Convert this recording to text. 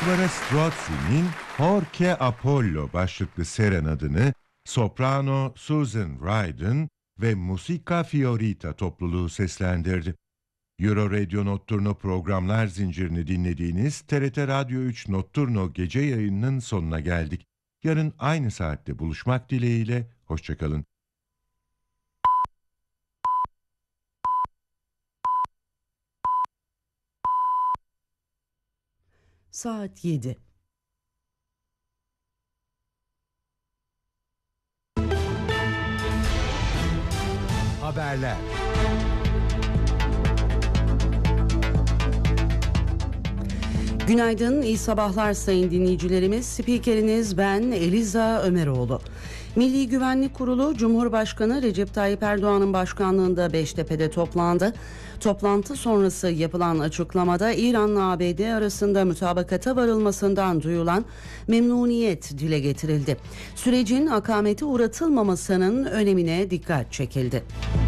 Barbara Strozzi'nin Porque Apollo başlıklı serenadını soprano Susan Ryden ve Musica Fiorita topluluğu seslendirdi. Euro Radio Notturno programlar zincirini dinlediğiniz TRT Radyo 3 Notturno gece yayınının sonuna geldik. Yarın aynı saatte buluşmak dileğiyle, hoşçakalın. Saat 7. Haberler. Günaydın, iyi sabahlar sayın dinleyicilerimiz. Spikeriniz ben Eliza Ömeroğlu. Milli Güvenlik Kurulu, Cumhurbaşkanı Recep Tayyip Erdoğan'ın başkanlığında Beştepe'de toplandı. Toplantı sonrası yapılan açıklamada İran'la ABD arasında mutabakata varılmasından duyulan memnuniyet dile getirildi. Sürecin akamete uğratılmamasının önemine dikkat çekildi.